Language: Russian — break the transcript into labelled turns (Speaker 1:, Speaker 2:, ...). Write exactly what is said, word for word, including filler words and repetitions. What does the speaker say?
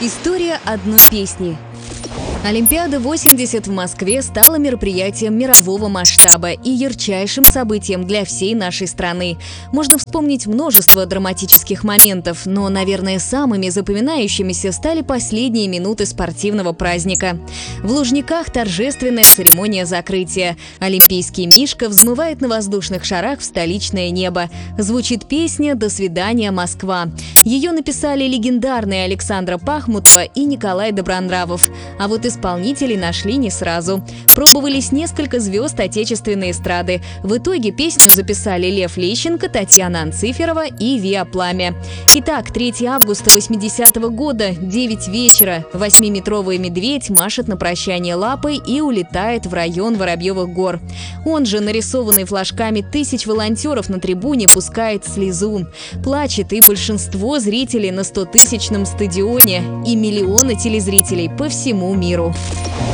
Speaker 1: История одной песни. Олимпиада восемьдесят в Москве стала мероприятием мирового масштаба и ярчайшим событием для всей нашей страны. Можно вспомнить множество драматических моментов, но, наверное, самыми запоминающимися стали последние минуты спортивного праздника. В Лужниках торжественная церемония закрытия. Олимпийский Мишка взмывает на воздушных шарах в столичное небо. Звучит песня «До свидания, Москва». Ее написали легендарные Александра Пахмутова и Николай Добронравов. А вот исполнителей нашли не сразу. Пробовались несколько звезд отечественной эстрады. В итоге песню записали Лев Лещенко, Татьяна Анциферова и Виа Пламя. Итак, третьего августа восьмидесятого года, девять вечера. Восьмиметровый медведь машет на прощание лапой и улетает в район Воробьевых гор. Он же, нарисованный флажками тысяч волонтеров на трибуне, пускает слезу. Плачет и большинство зрителей на стотысячном стадионе, и миллионы телезрителей по всему миру.